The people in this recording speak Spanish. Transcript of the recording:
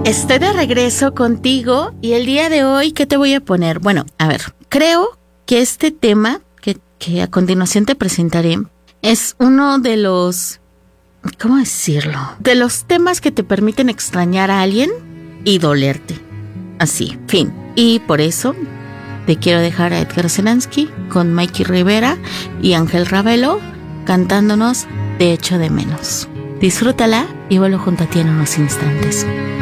Estoy de regreso contigo y el día de hoy, ¿qué te voy a poner? Bueno, a ver, creo que este tema que a continuación te presentaré es uno de los, ¿cómo decirlo? De los temas que te permiten extrañar a alguien y dolerte. Así, fin. Y por eso te quiero dejar a Edgar Selansky con Mikey Rivera y Ángel Ravelo cantándonos Te echo de menos. Disfrútala y vuelvo junto a ti en unos instantes.